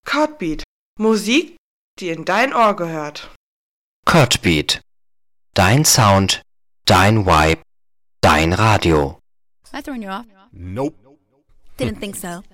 Codbeat. Musik, die in dein Ohr gehört. Codbeat. Dein Sound, dein Vibe, dein Radio. Did I throw you off? Nope. Didn't think so.